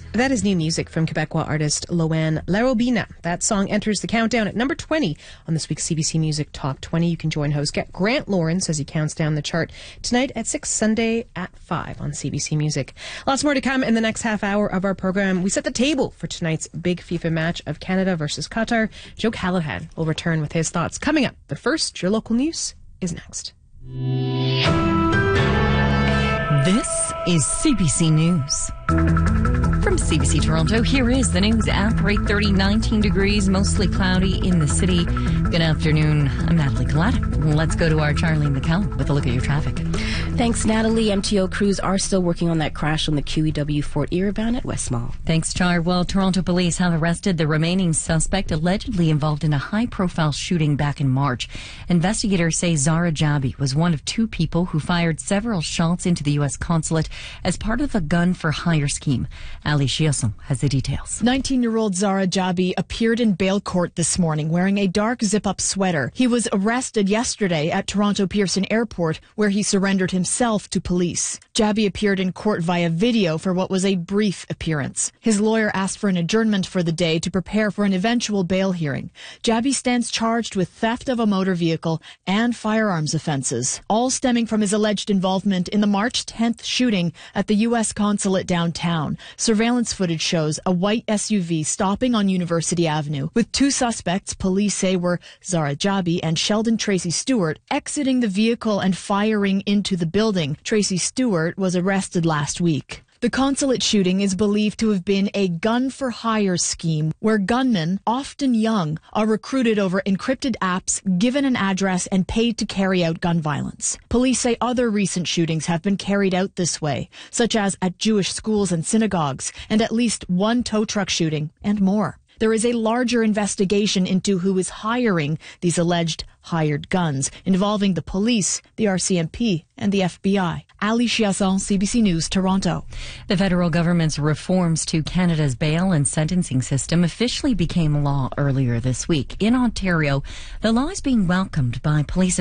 That is new music from Quebecois artist Loanne Larobina. That song enters the countdown at number 20 on this week's CBC Music Top 20. You can join host Grant Lawrence as he counts down the chart tonight at 6, Sunday at 5 on CBC Music. Lots more to come in the next half hour of our program. We set the table for tonight's big FIFA match of Canada versus Qatar. Joe Callahan will return with his thoughts coming up. But first, your local news is next. This is CBC News. From CBC Toronto, here is the news at 8:30, 19 degrees, mostly cloudy in the city. Good afternoon. I'm Natalie Collette. Let's go to our Charlene McCallum with a look at your traffic. Thanks, Natalie. MTO crews are still working on that crash on the QEW Fort Erie bound at West Mall. Thanks, Char. Well, Toronto police have arrested the remaining suspect allegedly involved in a high-profile shooting back in March. Investigators say Zara Jabi was one of two people who fired several shots into the U.S. consulate as part of a gun-for-hire scheme. Ali Chiasson has the details. 19-year-old Zara Jabi appeared in bail court this morning wearing a dark zip-up sweater. He was arrested yesterday at Toronto Pearson Airport, where he surrendered himself to police. Jabi appeared in court via video for what was a brief appearance. His lawyer asked for an adjournment for the day to prepare for an eventual bail hearing. Jabi stands charged with theft of a motor vehicle and firearms offenses, all stemming from his alleged involvement in the March 10th shooting at the U.S. consulate downtown. Surveillance footage shows a white SUV stopping on University Avenue, with two suspects police say were Zara Jabi and Sheldon Tracy Stewart exiting the vehicle and firing into the building. Tracy Stewart was arrested last week. The consulate shooting is believed to have been a gun-for-hire scheme where gunmen, often young, are recruited over encrypted apps, given an address, and paid to carry out gun violence. Police say other recent shootings have been carried out this way, such as at Jewish schools and synagogues, and at least one tow truck shooting, and more. There is a larger investigation into who is hiring these alleged hired guns, involving the police, the RCMP, and the FBI. Ali Chiasson, CBC News, Toronto. The federal government's reforms to Canada's bail and sentencing system officially became law earlier this week. In Ontario, the law is being welcomed by police